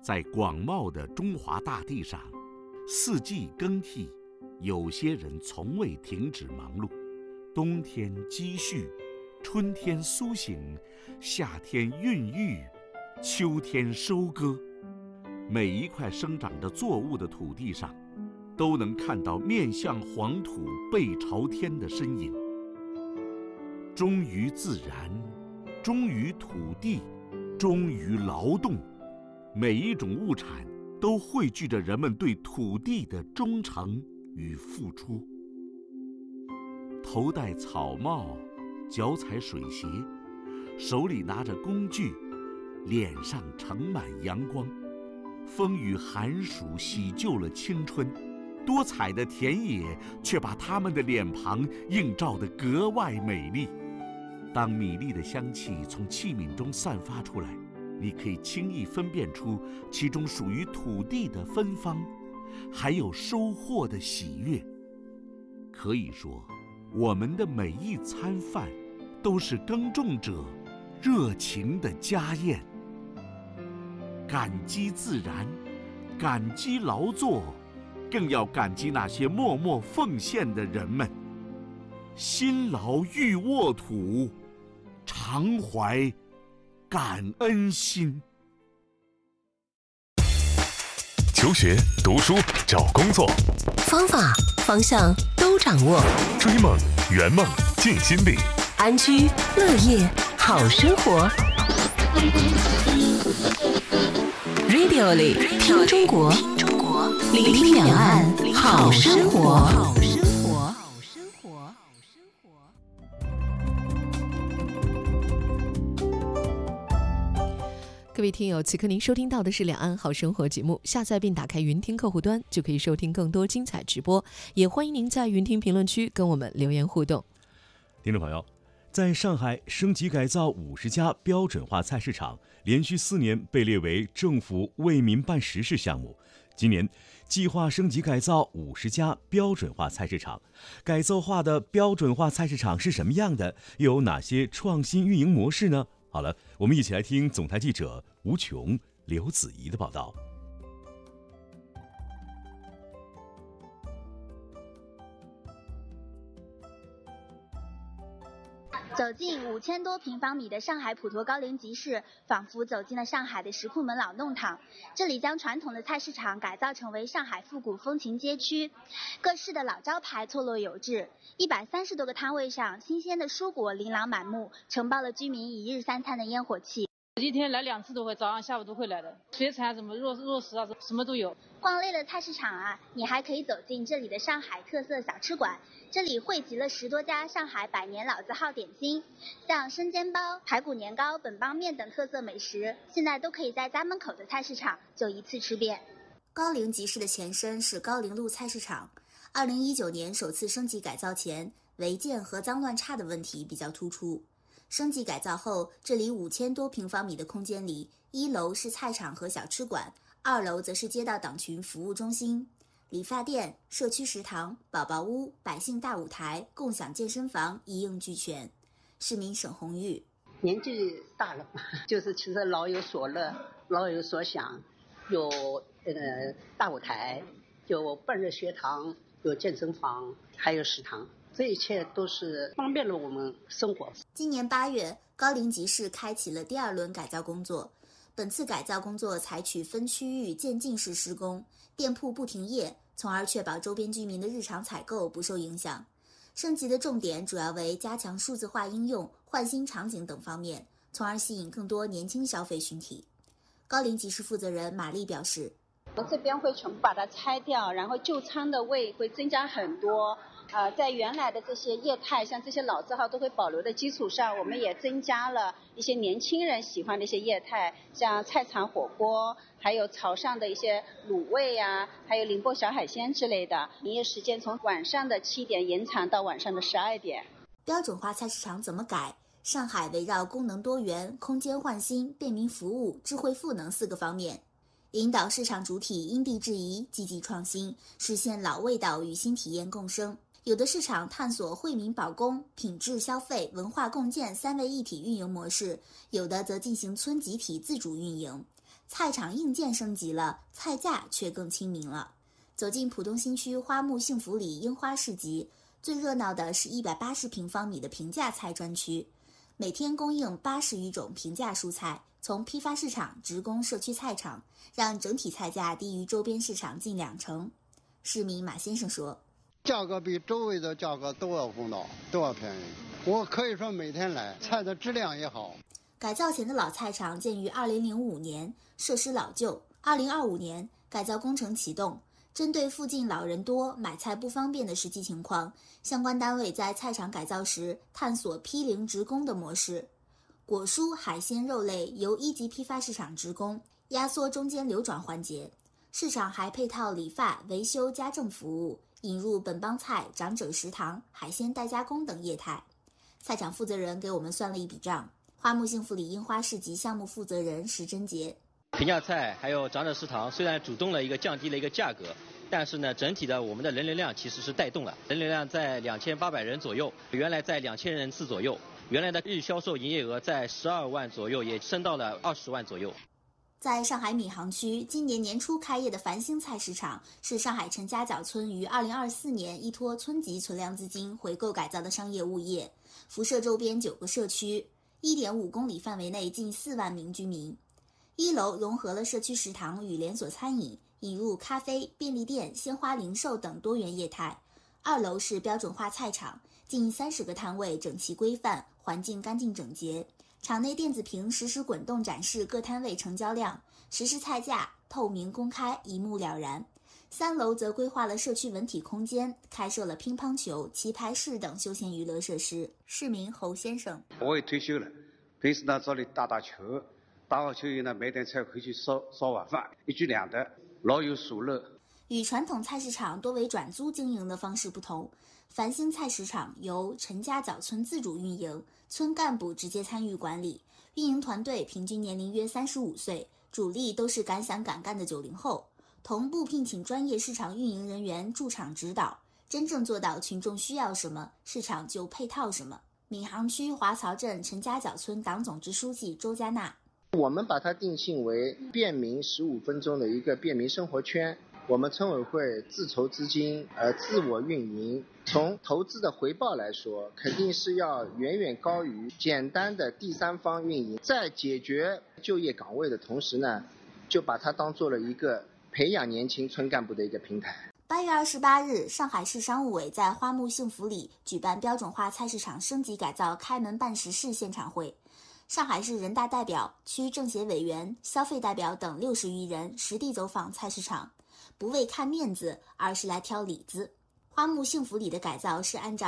在广袤的中华大地上，四季更替，有些人从未停止忙碌。冬天积蓄，春天苏醒，夏天孕育，秋天收割。每一块生长着作物的土地上，都能看到面向黄土背朝天的身影。忠于自然，忠于土地，忠于劳动，每一种物产都汇聚着人们对土地的忠诚与付出。头戴草帽，脚踩水鞋，手里拿着工具，脸上盛满阳光。风雨寒暑洗旧了青春，多彩的田野却把他们的脸庞映照得格外美丽。当米粒的香气从器皿中散发出来，你可以轻易分辨出其中属于土地的芬芳，还有收获的喜悦。可以说，我们的每一餐饭都是耕种者热情的家宴。感激自然，感激劳作，更要感激那些默默奉献的人们。辛劳欲沃土，常怀感恩心。 求学、读书、找工作， 方法、方向都掌握。 追梦、圆梦、尽心力， 安居乐业，好生活。Radio 里听中国，聆听两岸好生活。各位听友，此刻您收听到的是两岸好生活节目，下载并打开云听客户端就可以收听更多精彩直播，也欢迎您在云听评论区跟我们留言互动。 听众朋友，在上海升级改造50家标准化菜市场，连续4年被列为政府为民办实事项目。今年计划升级改造50家标准化菜市场，改造化的标准化菜市场是什么样的？又有哪些创新运营模式呢？好了，我们一起来听总台记者吴琼、刘子怡的报道。 走进5000多平方米的上海普陀高陵集市，仿佛走进了上海的石库门老弄堂。这里将传统的菜市场改造成为上海复古风情街区，各式的老招牌错落有致，130多个摊位上，新鲜的蔬果琳琅满目，承包了居民1日3餐的烟火气。 一天来2次都会，早上下午都会来的，水产什么肉食啊，什么都有。 逛累了菜市场啊，你还可以走进这里的上海特色小吃馆，这里汇集了10多家上海100年老字号点心，像生煎包、排骨年糕、本帮面等特色美食，现在都可以在家门口的菜市场就一次吃遍。 高陵集市的前身是高陵路菜市场，2019年首次升级改造前，违建和脏乱差的问题比较突出。升级改造后，这里5000多平方米的空间里，1楼是菜场和小吃馆，2楼则是街道党群服务中心、理发店、社区食堂、宝宝屋、百姓大舞台、共享健身房一应俱全。市民沈红玉： 年纪大了嘛，就是其实老有所乐，老有所想，有大舞台，有半日学堂，有健身房，还有食堂。这一切都是方便了我们生活。 今年8月，高陵集市开启了第2轮改造工作。本次改造工作采取分区域渐进式施工，店铺不停业，从而确保周边居民的日常采购不受影响。升级的重点主要为加强数字化应用、换新场景等方面，从而吸引更多年轻消费群体。高陵集市负责人马丽表示： 我这边会全部把它拆掉，然后旧仓的位会增加很多。在原来的这些业态，像这些老字号都会保留的基础上，我们也增加了一些年轻人喜欢的一些业态，像菜场火锅，还有潮汕的一些卤味啊，还有宁波小海鲜之类的。营业时间从晚上的7点延长到晚上的12点。 标准化菜市场怎么改？上海围绕功能多元、空间焕新、便民服务、智慧赋能4个方面，引导市场主体因地制宜、积极创新，实现老味道与新体验共生。有的市场探索惠民保供、品质消费、文化共建3位一体运营模式，有的则进行村集体自主运营。 菜场硬件升级了，菜价却更亲民了。走进浦东新区花木幸福里樱花市集，最热闹的是180平方米的平价菜专区，每天供应80余种平价蔬菜，从批发市场直供社区菜场，让整体菜价低于周边市场近20%。市民马先生说：“ 价格比周围的价格都要公道，都要便宜。我可以说每天来，菜的质量也好。” 改造前的老菜场建于2005年，设施老旧。2025年改造工程启动。针对附近老人多、买菜不方便的实际情况，相关单位在菜场改造时探索批零直供的模式，果蔬、海鲜、肉类由1级批发市场直供，压缩中间流转环节。市场还配套理发、维修、家政服务，引入本帮菜、长者食堂、海鲜代加工等业态。菜场负责人给我们算了一笔账。花木幸福里樱花市集项目负责人石珍杰： 平价菜还有长者食堂虽然主动了降低了一个价格，但是呢，整体的我们的人流量其实是带动了，人流量在2800人左右，原来在2000人次左右，原来的日销售营业额在12万左右，也升到了20万左右。 在上海闵行区，今年年初开业的繁星菜市场是上海陈家角村于2024年依托村级存量资金回购改造的商业物业，辐射周边9个社区，1.5公里范围内近4万名居民。1楼融合了社区食堂与连锁餐饮，引入咖啡、便利店、鲜花零售等多元业态。2楼是标准化菜场，近30个摊位整齐规范，环境干净整洁。场内电子屏实时滚动展示各摊位成交量，实时菜价，透明公开，一目了然。3楼则规划了社区文体空间，开设了乒乓球、棋牌室等休闲娱乐设施。市民侯先生： 我也退休了，平时呢这里打打球，打好球以后呢买点菜回去烧碗饭，一举两得，老有所乐。 与传统菜市场多为转租经营的方式不同，繁星菜市场由陈家角村自主运营，村干部直接参与管理，运营团队平均年龄约35岁，主力都是敢想敢干的90后，同步聘请专业市场运营人员驻场指导，真正做到群众需要什么，市场就配套什么。闵行区华漕镇陈家角村党总支书记周佳娜： 我们把它定性为便民15分钟的一个便民生活圈。我们村委会自筹资金，自我运营。从投资的回报来说，肯定是要远远高于简单的第三方运营。在解决就业岗位的同时呢，就把它当做了一个培养年轻村干部的一个平台。 8月28日，上海市商务委在花木幸福里举办标准化菜市场升级改造开门办实事现场会。上海市人大代表、区政协委员、消费代表等60余人实地走访菜市场，不为看面子，而是来挑里子。花木幸福里的改造是按照